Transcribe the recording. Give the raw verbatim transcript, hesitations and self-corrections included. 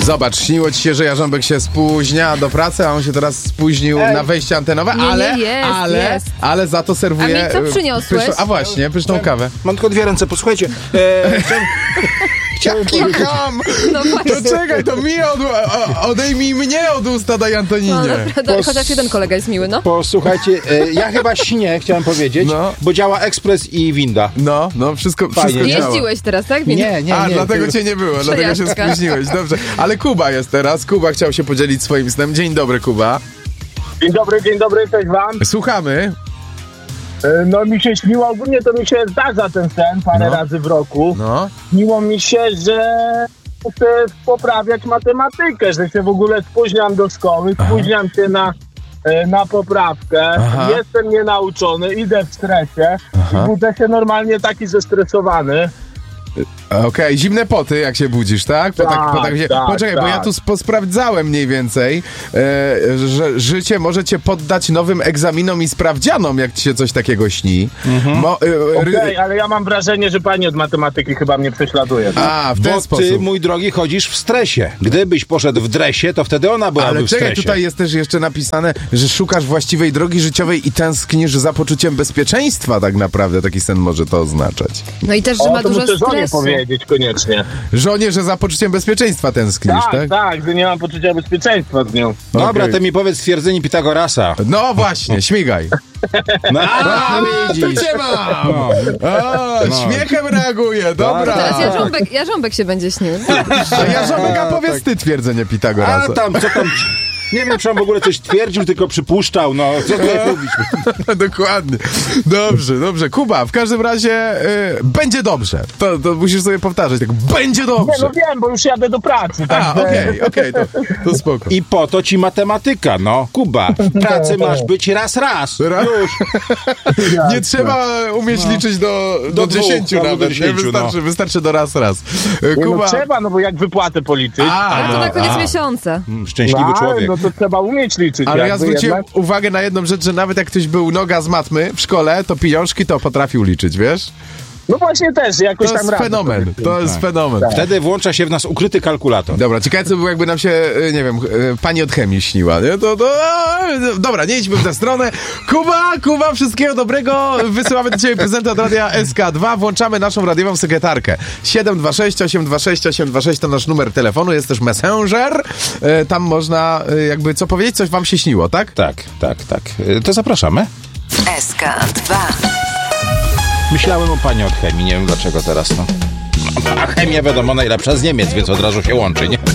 Zobacz, śniło ci się, że Jarząbek się spóźnia do pracy, a on się teraz spóźnił Ej. na wejście antenowe, nie, ale, nie, jest, ale, jest. ale za to serwuje... A mi co przyniosłeś? Pyszną, a właśnie, pyszną kawę. Mam tylko dwie ręce, posłuchajcie. E, chciałem, chciałem powiedzieć... No to czekaj, to mi od, odejmij mnie od usta, daj Antoninie. No, naprawdę, Pos... chociaż jeden kolega jest miły, no. Posłuchajcie, e, ja chyba śnię, chciałem powiedzieć, no. bo działa ekspres i winda. No, no, wszystko, wszystko działa. Jeździłeś teraz, tak? Winda? Nie, nie, A, nie. dlatego ty... cię nie było, dlatego się spóźniłeś, dobrze. Ale Kuba jest teraz, Kuba chciał się podzielić swoim snem. Dzień dobry, Kuba. Dzień dobry, dzień dobry, cześć wam. Słuchamy. No mi się śniło, ogólnie to mi się zdarza ten sen parę no. razy w roku. No. Śniło mi się, że chcę poprawiać matematykę, że się w ogóle spóźniam do szkoły, Aha. spóźniam się na, na poprawkę, Aha. jestem nienauczony, idę w stresie Aha. i budzę się normalnie taki zestresowany. Okej, okay. Zimne poty, jak się budzisz, tak? Po tak, tak, po tak się... tak Poczekaj, tak. bo ja tu posprawdzałem mniej więcej, e, że życie może cię poddać nowym egzaminom i sprawdzianom, jak ci się coś takiego śni. Mhm. Mo, e, Okej, okay, ale ja mam wrażenie, że pani od matematyki chyba mnie prześladuje. Tak? A, w ten bo sposób. ty, mój drogi, chodzisz w stresie. Gdybyś poszedł w dresie, to wtedy ona byłaby ale w stresie. Ale czekaj, tutaj jest też jeszcze napisane, że szukasz właściwej drogi życiowej i tęsknisz za poczuciem bezpieczeństwa, tak naprawdę. Taki sen może to oznaczać. No i też, że o, ma to dużo muszę stresu. żonie powiedzieć koniecznie. Żonie, że za poczuciem bezpieczeństwa tęsknisz, tak? Tak, tak, że nie mam poczucia bezpieczeństwa z nią. Dobra, okay. to mi powiedz stwierdzenie Pitagorasa. No właśnie, śmigaj. No, a, widzisz. To cię mam. No. A, no. Śmiechem reaguje, dobra. Teraz Jarząbek, Jarząbek się będzie śnił. A Jarząbek, a powiedz tak. ty twierdzenie Pitagorasa. A tam, co tam... Nie wiem, czy on w ogóle coś twierdził, tylko przypuszczał, no, co tutaj mówić? Dokładnie. Dobrze, dobrze. Kuba, w każdym razie y, będzie dobrze. To, to musisz sobie powtarzać, tak, będzie dobrze. Nie, no wiem, bo już jadę do pracy. Tak. A, okej, okej, okay, to, to spoko. I po to ci matematyka, no. Kuba, w pracy masz być raz, raz. Ra- już. Nie trzeba umieć no. liczyć do, do, do dziesięciu dwóch, nawet. Do dziesięciu, nie? Wystarczy, no. wystarczy do raz, raz. Kuba... No trzeba, no bo jak wypłatę policzyć. A, ale no, to na koniec a. miesiąca. Szczęśliwy no, człowiek. No to trzeba umieć liczyć. Ale ja zwróciłem jednak. uwagę na jedną rzecz, że nawet jak ktoś był noga z matmy w szkole, to pieniążki to potrafił liczyć, wiesz? No właśnie też, jakoś to tam jest fenomen, to jest tak. fenomen. Tak. Wtedy włącza się w nas ukryty kalkulator. Dobra, ciekawe co było, jakby nam się, nie wiem, pani od chemii śniła, nie? To, to, dobra, nie idźmy w tę stronę. Kuba, Kuba, wszystkiego dobrego. Wysyłamy do ciebie prezenty od Radia S K dwa. Włączamy naszą radiową sekretarkę. siedem dwa sześć osiem dwa sześć osiem dwa sześć to nasz numer telefonu, jest też Messenger. Tam można jakby co powiedzieć, coś wam się śniło, tak? Tak, tak, tak. To zapraszamy. S K dwa. Myślałem o pani od chemii, nie wiem dlaczego teraz, no. A chemia wiadomo najlepsza z Niemiec, więc od razu się łączy, nie?